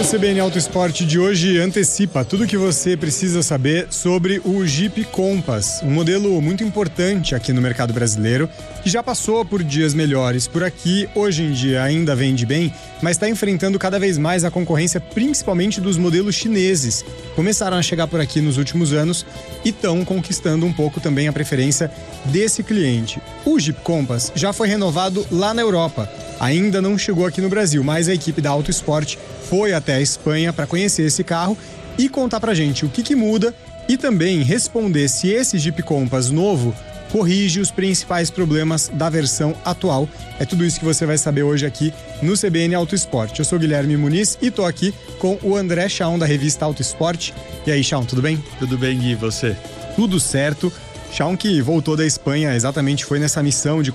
CBN Auto Esporte de hoje antecipa tudo o que você precisa saber sobre o Jeep Compass, um modelo muito importante aqui no mercado brasileiro, que já passou por dias melhores por aqui, hoje em dia ainda vende bem, mas está enfrentando cada vez mais a concorrência, principalmente dos modelos chineses. Começaram a chegar por aqui nos últimos anos e estão conquistando um pouco também a preferência desse cliente. O Jeep Compass já foi renovado lá na Europa. Ainda não chegou aqui no Brasil, mas a equipe da Auto Esporte foi até a Espanha para conhecer esse carro e contar pra gente o que muda e também responder se esse Jeep Compass novo corrige os principais problemas da versão atual. É tudo isso que você vai saber hoje aqui no CBN Auto Esporte. Eu sou Guilherme Muniz e tô aqui com o André Chaun, da revista Auto Esporte. E aí, Chaun, tudo bem? Tudo bem, Gui, e você? Tudo certo. Chaun, que voltou da Espanha, exatamente foi nessa missão de